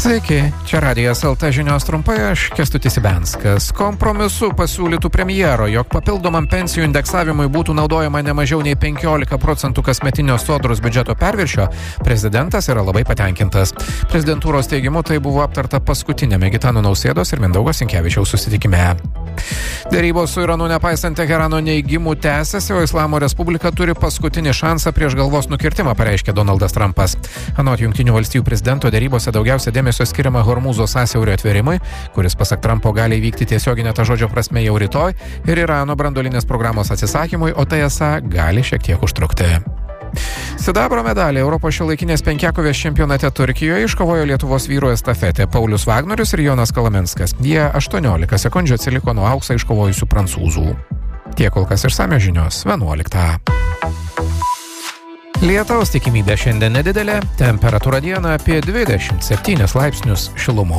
Sveiki, čia Radijas LT žinios trumpai, aš Kęstutis Ibenskas. Kompromisu pasiūlytų premjero, jog papildomam pensijų indeksavimui būtų naudojama ne mažiau nei 15% kasmetinio sodros biudžeto perviršio, prezidentas yra labai patenkintas. Prezidentūros teigimu tai buvo aptarta paskutinėme Gitano Nausėdos ir Mindaugo Sinkevičiaus susitikime. Dėrybos su Iranu nepaisant Teherano neigimų tęsiasi, o Islamo Respublika turi paskutinį šansą prieš galvos nukirtimą, pareiškė Donaldas Trumpas. Anot Jungtinių valstijų prezidento dėrybose daugiausia dėmesio skiriama Hormūzo sąsiaurio atvėrimui, kuris pasak Trumpo gali įvykti tiesioginė ta žodžio prasme jau rytoj, ir Irano branduolinės programos atsisakymui, o tai esą gali šiek tiek užtrukti. Sidabro medalį Europos šiuolaikinės penkiakovės čempionate Turkijoje iškovojo Lietuvos vyrų estafetė Paulius Vagnorius ir Jonas Kalaminskas. Jie 18 sekundžių atsiliko nuo auksą iškovojusių prancūzų. Tiek kol kas išsamios žinios 11. Lietaus tikimybė šiandien nedidelė, temperatūra dieną apie 27 laipsnius šilumos.